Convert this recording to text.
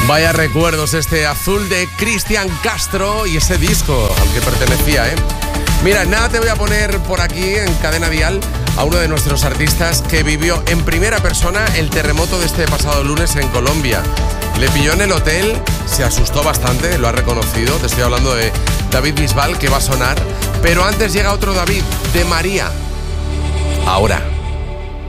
Vaya recuerdos este Azul de Cristian Castro y ese disco al que pertenecía, ¿eh? Mira, nada, te voy a poner por aquí en Cadena Dial a uno de nuestros artistas que vivió en primera persona el terremoto de este pasado lunes en Colombia. Le pilló en el hotel, se asustó bastante, lo ha reconocido. Te estoy hablando de David Bisbal, que va a sonar. Pero antes llega otro David, de María. Ahora.